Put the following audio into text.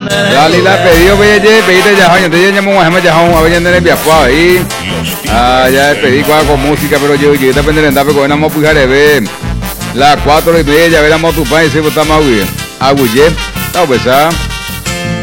Dale la pedido, pedite ya, yo te llamo a ver ya en viapo ahí. Ya pedí con música, pero yo te pendiente de andar con una mopuja de ver. Las 4:30, veremos tu país, si está más bien. Aguye, está pesada.